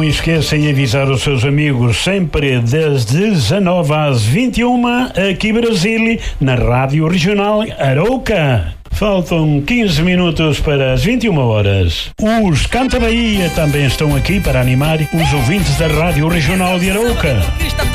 esqueça e avisar os seus amigos, sempre das 19 às 21, aqui Brasília, na Rádio Regional Arouca. Faltam 15 minutos para as 21 horas. Os Canta Bahia também estão aqui para animar os ouvintes da Rádio Regional de Arouca.